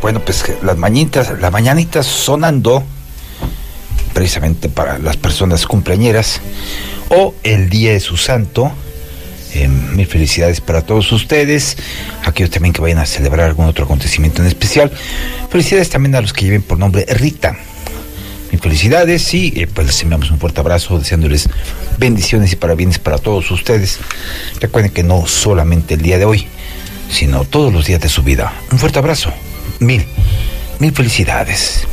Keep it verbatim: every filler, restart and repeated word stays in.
Bueno, pues las mañanitas, las mañanitas sonando precisamente para las personas cumpleañeras o el día de su santo. Eh, mil felicidades para todos ustedes, aquellos también que vayan a celebrar algún otro acontecimiento en especial. Felicidades también a los que lleven por nombre Rita. Mil felicidades y eh, pues les enviamos un fuerte abrazo, deseándoles bendiciones y parabienes para todos ustedes. Recuerden que no solamente el día de hoy, sino todos los días de su vida. Un fuerte abrazo. Mil, mil felicidades.